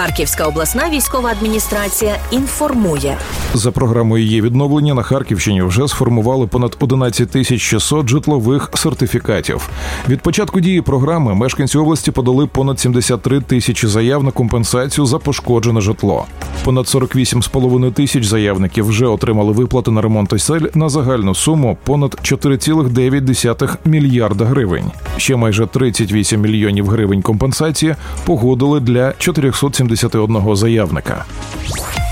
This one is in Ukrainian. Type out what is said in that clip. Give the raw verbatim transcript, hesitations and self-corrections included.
Харківська обласна військова адміністрація інформує. За програмою її відновлення на Харківщині вже сформували понад одинадцять тисяч шістсот житлових сертифікатів. Від початку дії програми мешканці області подали понад сімдесят три тисячі заяв на компенсацію за пошкоджене житло. Понад сорок вісім з половиною тисяч заявників вже отримали виплати на ремонт осель на загальну суму понад чотири цілих дев'ять десятих мільярда гривень. Ще майже тридцять вісім мільйонів гривень компенсації погодили для чотириста сімдесят один заявника.